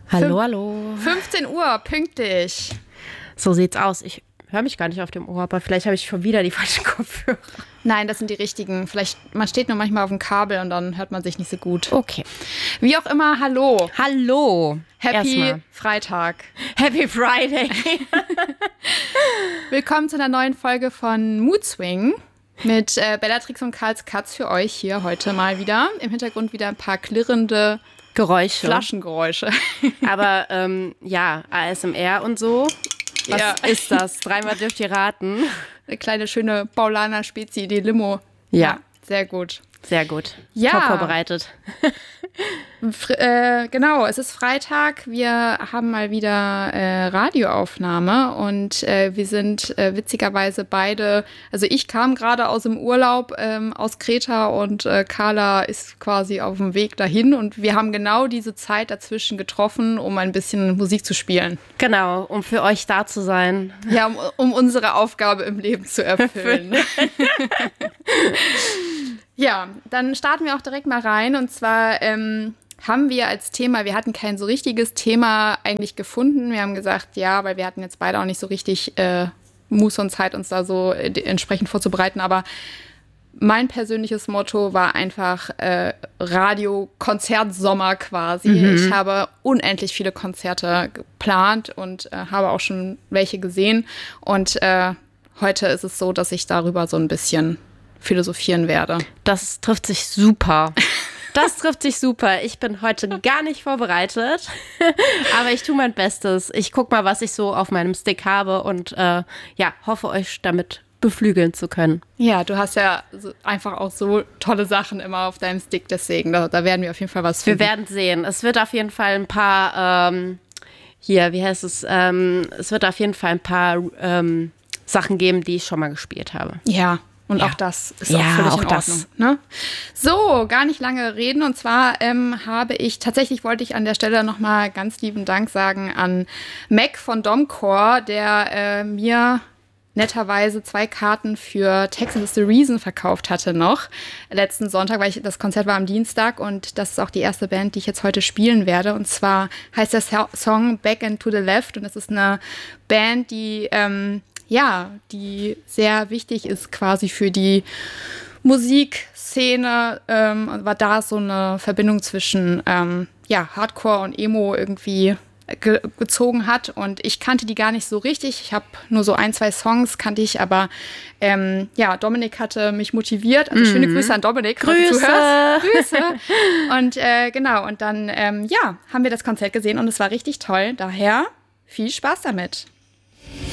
Hallo, hallo. 15 Uhr, pünktlich. So sieht's aus. Ich höre mich gar nicht auf dem Ohr, aber vielleicht habe ich schon wieder die falschen Kopfhörer. Nein, das sind die richtigen. Man steht nur manchmal auf dem Kabel und dann hört man sich nicht so gut. Okay. Wie auch immer, hallo. Hallo. Happy Erstmal. Freitag. Happy Friday. Willkommen zu einer neuen Folge von Mood Swing mit Bellatrix und Karls Katz für euch hier heute mal wieder. Im Hintergrund wieder ein paar klirrende Geräusche. Flaschengeräusche. Aber ja, ASMR und so. Was ist das? Dreimal dürft ihr raten. Eine kleine schöne Paulaner Spezi, die Limo. Ja. Sehr gut. Sehr gut. Ja. Top vorbereitet. Genau, es ist Freitag. Wir haben mal wieder Radioaufnahme und wir sind witzigerweise beide, also ich kam gerade aus dem Urlaub aus Kreta und Carla ist quasi auf dem Weg dahin und wir haben genau diese Zeit dazwischen getroffen, um ein bisschen Musik zu spielen. Genau, um für euch da zu sein. Ja, um unsere Aufgabe im Leben zu erfüllen. Ja, dann starten wir auch direkt mal rein. Und zwar haben wir als Thema, wir hatten kein so richtiges Thema eigentlich gefunden. Wir haben gesagt, ja, weil wir hatten jetzt beide auch nicht so richtig Muße und Zeit, uns da so entsprechend vorzubereiten. Aber mein persönliches Motto war einfach Radio-Konzertsommer quasi. Ich habe unendlich viele Konzerte geplant und habe auch schon welche gesehen. Und heute ist es so, dass ich darüber so ein bisschen philosophieren werde. Das trifft sich super. Das trifft sich super. Ich bin heute gar nicht vorbereitet, aber ich tue mein Bestes. Ich gucke mal, was ich so auf meinem Stick habe und ja, hoffe, euch damit beflügeln zu können. Ja, du hast ja einfach auch so tolle Sachen immer auf deinem Stick, deswegen, da werden wir auf jeden Fall was finden. Wir werden sehen. Es wird auf jeden Fall ein paar, wie heißt es, es wird auf jeden Fall ein paar Sachen geben, die ich schon mal gespielt habe. Ja. Und auch das ist auch völlig in Ordnung. Ne? So, gar nicht lange reden. Und zwar wollte ich an der Stelle nochmal ganz lieben Dank sagen an Mac von Domcore, der mir netterweise 2 Karten für Texas is the Reason verkauft hatte noch letzten Sonntag, weil das Konzert war am Dienstag und das ist auch die erste Band, die ich jetzt heute spielen werde. Und zwar heißt der Song Back and to the Left und es ist eine Band, die die sehr wichtig ist quasi für die Musikszene, war da so eine Verbindung zwischen Hardcore und Emo irgendwie gezogen hat und ich kannte die gar nicht so richtig. Ich habe nur so 1, 2 Songs kannte ich, aber Dominik hatte mich motiviert. Also schöne Grüße an Dominik. Grüße! Und genau, und dann haben wir das Konzert gesehen und es war richtig toll. Daher viel Spaß damit.